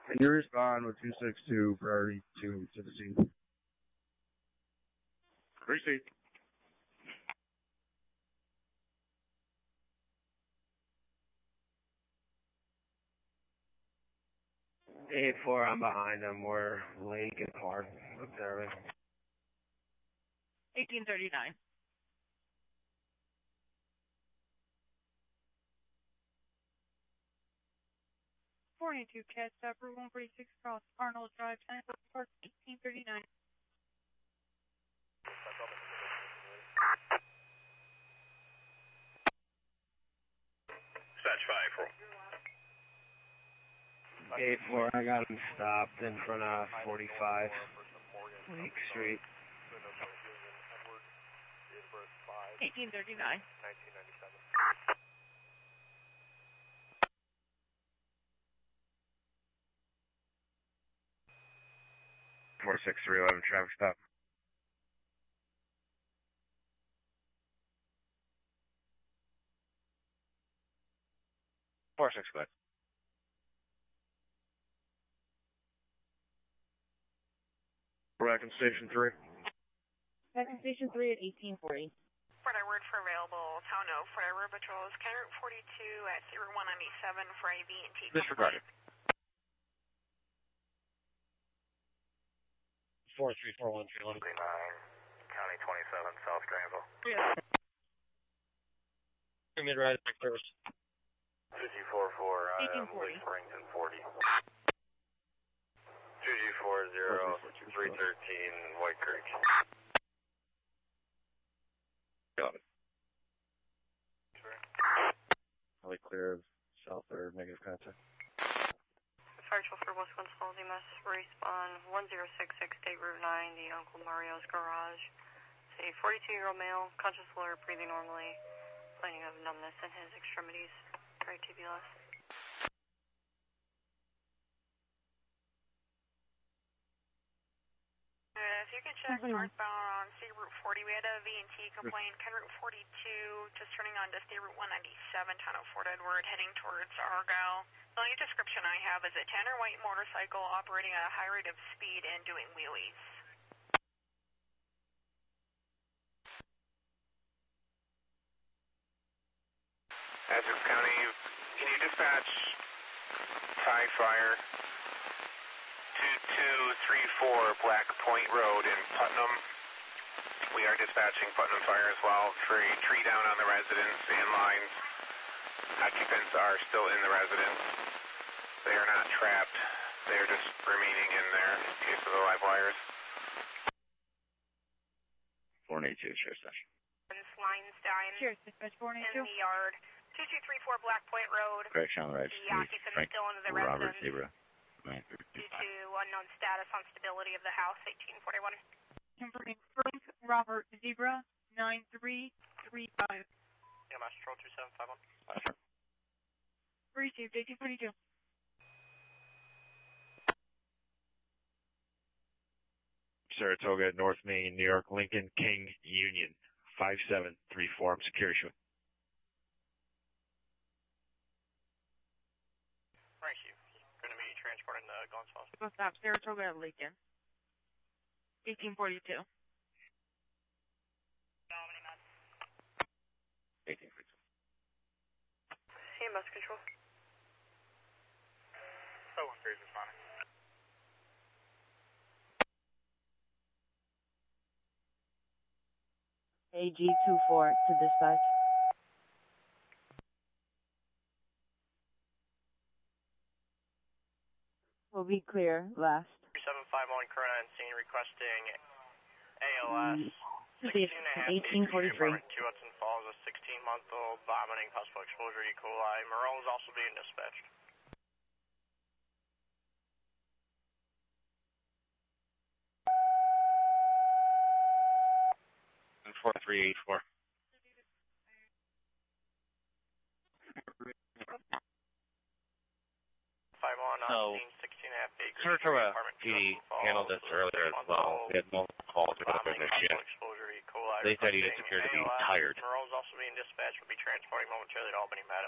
And you respond with 262 priority to the scene. Receive. 8-4, I'm behind them. We're Lake and Park observing. 1839. .42 Cat Stop Route 146 across Arnold Drive, Park 1839. Dispatch 5-4. 8-4, I got him stopped in front of 45 Lake Street. 1839. 46311 traffic stop. Four six five. Back in Station 3. Back in Station 3 at 1840. Fort Edward for available Town O. Fort Edward patrols, County Route 42 at Route 197 for AV&T. Disregarded. 4341 39, County 27, South Granville. Yeah. Mid-ride back service. 2G44, 1840. Springton 40. 2G40, 313, White Creek. Got it. Probably clear of south or negative contact. Fire for West Winds Falls, EMS, respawn 1066 State Route 9, the Uncle Mario's garage. It's a 42-year-old male, conscious alert, breathing normally, complaining of numbness in his extremities, right TBLS. If you can check northbound on State Route 40, we had a V&T complaint, County Route 42, just turning on to State Route 197, town of Fort Edward, heading towards Argyle. The only description I have is a tan or white motorcycle operating at a high rate of speed and doing wheelies. Essex County, can you dispatch TIE Fire 2234 Black Point Road in Putnam? We are dispatching Putnam Fire as well. Tree down on the residence and lines. Occupants are still in the residence. They are not trapped. They are just remaining in there in case of the live wires. 482, Sheriff's Station. Leinstein Cheers, dispatch 482. in the yard. 2234 Black Point Road. Correction on the right. The occupant is still into the Robert residence. Zebra. Due to unknown status on stability of the house, 1841. Confirming Frank Robert Zebra 9335. EMS Patrol 2751. Received 1842. Saratoga, North Main, New York, Lincoln, King, Union. 5734. I'm security show. Thank you. Going to be transporting the Gons Hospital. Bus stop Saratoga at Lincoln. 1842. 1842. CMS control. 013 is responding. AG24 to dispatch. Will be clear, last. 3751 current on scene requesting ALS. 1843. 2 Hudson Falls, a 16-month-old vomiting, possible exposure to E. coli. Marone is also being dispatched. And 4384. So, Saratoga PD handled this earlier as well. They had multiple calls regarding this shit. They said he just appeared to be tired. Marone's also being dispatched, will be transporting momentarily to Albany, Madam.